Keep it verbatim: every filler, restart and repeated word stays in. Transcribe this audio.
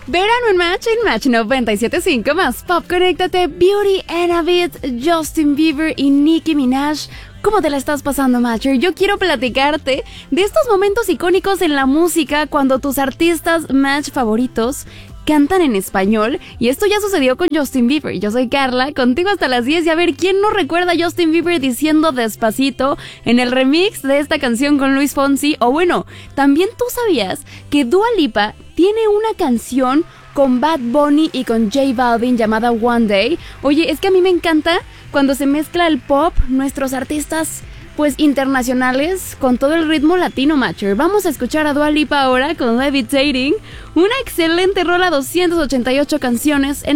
Verano en Match, en Match noventa y siete punto cinco más Pop. Conéctate, Beauty and a Bit, Justin Bieber y Nicki Minaj. ¿Cómo te la estás pasando, Matcher? Yo quiero platicarte de estos momentos icónicos en la música cuando tus artistas Match favoritos cantan en español, y esto ya sucedió con Justin Bieber. Yo soy Carla, contigo hasta las diez, y a ver, ¿quién no recuerda a Justin Bieber diciendo Despacito en el remix de esta canción con Luis Fonsi? O bueno, también tú sabías que Dua Lipa tiene una canción con Bad Bunny y con J Balvin llamada One Day. Oye, es que a mí me encanta cuando se mezcla el pop, nuestros artistas pues internacionales, con todo el ritmo latino, Matcher. Vamos a escuchar a Dua Lipa ahora con Levitating, una excelente rola, doscientas ochenta y ocho canciones en